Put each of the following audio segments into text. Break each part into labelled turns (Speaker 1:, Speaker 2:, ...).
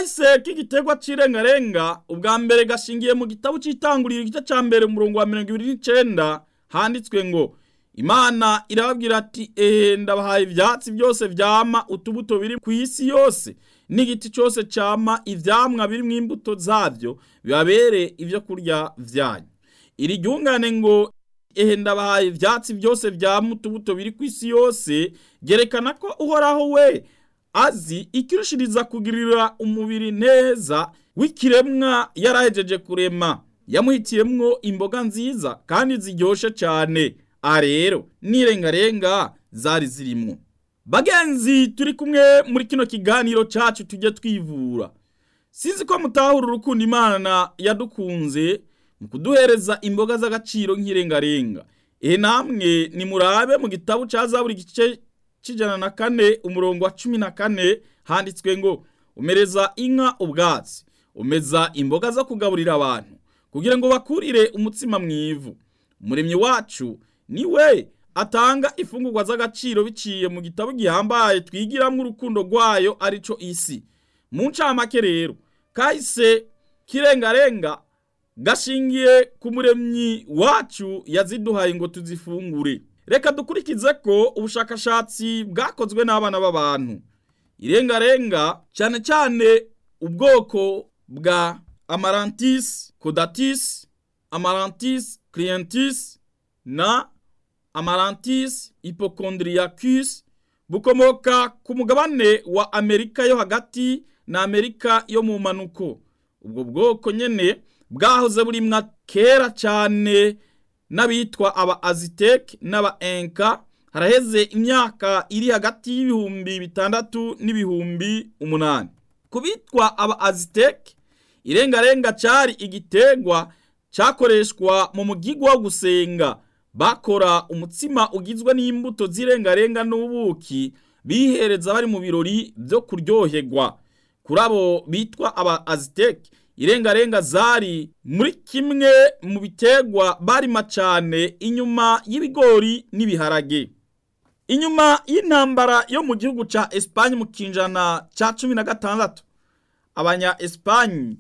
Speaker 1: kahise k'igiterwa c'irengarenga ubwa mbere gashingiye mu gitabo c'itanguriro igice ca mbere umurongo wa 29 handitswe ngo Imana irababwira ati ndabahaye ivyatsi byose vyama utubuto biri ku isi yose n'igiti cyose cyama ivyamwa biri mu imbuto zavyo bibabere ivyo kurya vyanyu. Iri ryungane ngo ndabahaye ivyatsi byose vyama utubuto biri ku isi yose gerekana ko Uhoraho we azi ikirushiriza kugirira umubiri neza w'ikiremwa yarahejeje kurema, yamuhitiyemwo imboga nziza kandi ziryoshe cyane. Rero n'irengarenga zari zirimwo. Bagenzi turi kumwe muri kino kiganiro cacu tujye twivura. Sinzi ko mutahura urukundo Imana yadukunze mu kuduhereza imboga z'agaciro nk'irengarenga. Namwe nimurabe mu gitabo ca Zaburi igice c'104 umurongo wa 14 handitswe ngo umereza inka ubwatsi, umeza imboga zo kugaburira abantu kugira ngo bakurire umutsima mwivu. Umuremyi wacu niwe atanga ifungurwa z'agaciro biciye mu gitabo gihambaye twigiramwo urukundo rwayo arico isi. Mu ncamake rero kahise k'irengarenga gashingiye ku muremyi wacu yaziduhaye ngo tuzifungure. Reka dukurikize ko ubushakashatsi bwakozwe n'abana b'abantu. Irengarenga cyane cyane ubwoko bwa Amaranthus caudatus, Amaranthus clientis na Amaranthus hypochondriacus bukomoka ku mugabane wa Amerika yo hagati na Amerika yo mu manuko. Ubwo bwoko nyene bwahoze burimwa kera cyane n'abitwa aba Aztec n'aba Inca haraheze imyaka iri hagati y'ibihumbi 6 n'ibihumbi 8. Kubitwa aba Aztec irengarenga cyari igiterwa cyakoreshwa mu mugigwa wo gusenga. Bakora umutsima ugizwe n'imbuto z'irengarenga n'ubuki bihereza bari mu birori byo kuryoherwa. Kuri abo bitwa aba Aztec irengarenga zari muri kimwe mu biterwa barima cyane inyuma y'ibigori n'ibiharage. Inyuma y'intambara yo mu gihugu ca Espagne mu kinjana ca 16 abanya Espagne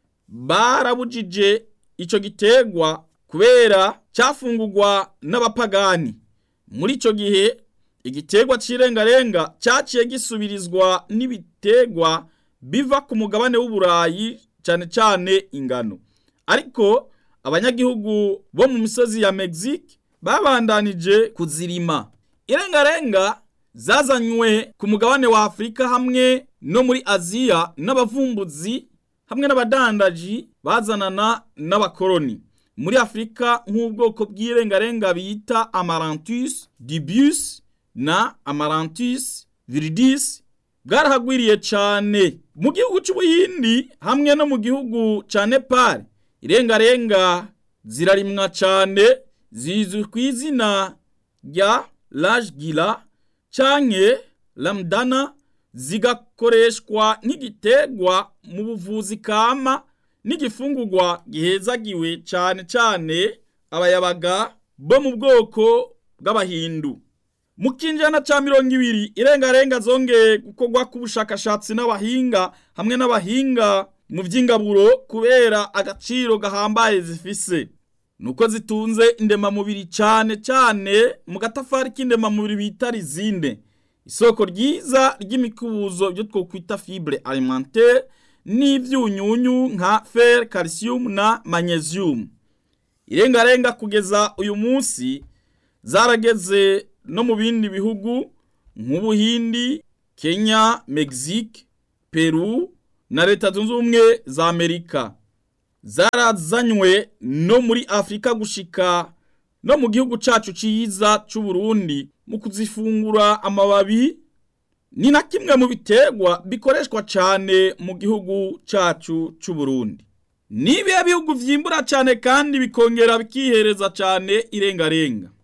Speaker 1: barabujije ico giterwa kubera cyafungurwa n'abapagani. Muri ico gihe igiterwa c'irengarenga cyaciye gisubirizwa n'ibiterwa biva ku mugabane w'Uburayi cyane cyane ingano. Ariko abanyagihugu bo mu misozi ya Mexique babandanije kuzirima. Irengarenga zazanywe ku mugabane wa Afrika hamwe no muri Aziya n'abavumbuzi hamwe n'abadandaji bazanana n'abakoloni. Muri Afrika nk'ubwoko bw'irengarenga bita Amaranthus dubius na Amaranthus viridis bwarahagwiriye cyane. Mu gihugu c'Ubuhindi hamwe no mu gihugu ca Nepal irengarenga zirarimwa cyane, zizwi ku izina rya Rajgila canke Lamdana, zigakoreshwa nk'igiterwa mu buvuzi kama n'igifungurwa gihezagiwe cyane cyane abayabaga bo mu bwoko bw'abahindu. Mu kinjana ca 200 irengarenga zongeye gukorwa ku bushakashatsi n'abahinga hamwe n'abahinga mu vy'ingaburo kubera agaciro gahambaye zifise. Nuko zitunze indemamubiri cyane cyane mu gatafari k'indemamubiri bita rizine, isoko ryiza ry'imikubuzo byo twokwita fibre alimentaire n'ivyunyunyu nka fer, calcium na magnesium. Irengarenga kugeza uyu munsi zarageze no mu bindi bihugu nk'Ubuhindi, Kenya, Mexique, Peru na Leta Zunze Ubumwe za Amerika. Zarazanywe no muri Afrika gushika no mu gihugu cacu ciza c'u Burundi mu kuzifungura amababi. Ni na kimwe mu biterwa bikoreshwa cyane mu gihugu cacu c'u Burundi. Nibihe bihugu vyimbura cyane kandi bikongera bikihereza cyane irengarenga?